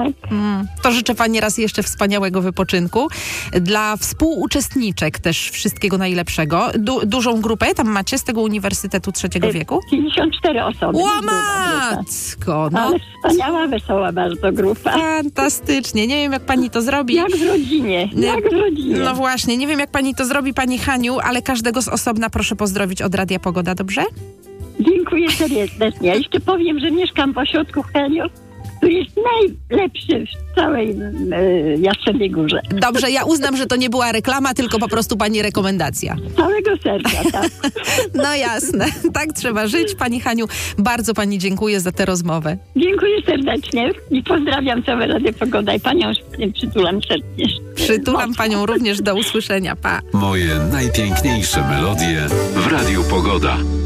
To życzę pani raz jeszcze wspaniałego wypoczynku. Dla współuczestniczek też wszystkiego najlepszego. Dużą grupę tam macie z tego Uniwersytetu Trzeciego Wieku? 54 osoby. Łamatko! No. Ale wspaniała, wesoła bardzo grupa. Fantastycznie. Nie wiem, jak pani to zrobi. Jak w rodzinie. No właśnie, nie wiem, jak pani to zrobi, pani Haniu, ale każdego z osobna proszę pozdrowić od Radia Pogoda, dobrze? Dziękuję serdecznie. Ja jeszcze powiem, że mieszkam w ośrodku Helios, który jest najlepszy w całej Jastrzębiej Górze. Dobrze, ja uznam, że to nie była reklama, tylko po prostu pani rekomendacja. Z całego serca, tak. No jasne, tak trzeba żyć. Pani Haniu, bardzo pani dziękuję za tę rozmowę. Dziękuję serdecznie i pozdrawiam całe Radio Pogoda i panią przytulam serdecznie. Przytulam panią również, do usłyszenia, pa. Moje najpiękniejsze melodie w Radiu Pogoda.